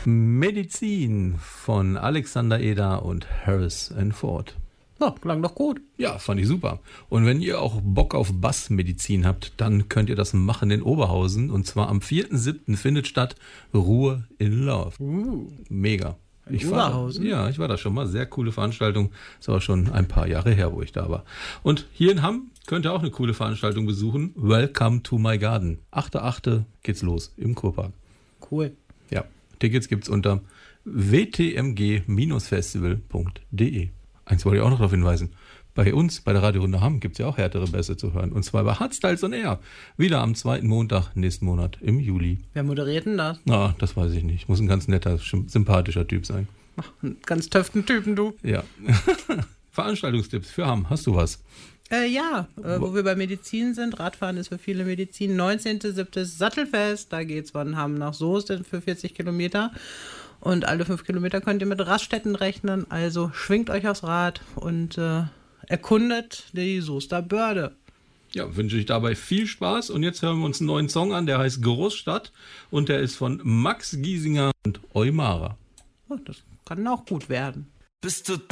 Medizin von Alexander Eder und Harrison Ford. Ja, klang doch gut. Ja, fand ich super. Und wenn ihr auch Bock auf Bassmedizin habt, dann könnt ihr das machen in Oberhausen. Und zwar am 4.7. findet statt Ruhe in Love. Mega. Ich war da schon mal. Sehr coole Veranstaltung. Ist aber schon ein paar Jahre her, wo ich da war. Und hier in Hamm könnt ihr auch eine coole Veranstaltung besuchen. Welcome to my garden. 8.8. geht's los im Kurpark. Cool. Ja, Tickets gibt's unter wtmg-festival.de. Eins wollte ich auch noch darauf hinweisen. Bei uns, bei der Radiorunde Hamm, gibt es ja auch härtere Bässe zu hören. Und zwar bei Hardstyles on Air. Wieder am 2. Montag nächsten Monat im Juli. Wer moderiert denn das? Na, das weiß ich nicht. Muss ein ganz netter, sympathischer Typ sein. Ach, ein ganz töften Typen, du. Ja. Veranstaltungstipps für Hamm. Hast du was? Wo wir bei Medizin sind. Radfahren ist für viele Medizin. 19.07. Sattelfest. Da geht's von Hamm nach Soest für 40 Kilometer. Und alle 5 Kilometer könnt ihr mit Raststätten rechnen. Also schwingt euch aufs Rad und erkundet die Soester Börde. Ja, wünsche ich dabei viel Spaß. Und jetzt hören wir uns einen neuen Song an, der heißt Großstadt. Und der ist von Max Giesinger und Eumara. Oh, das kann auch gut werden. Bist du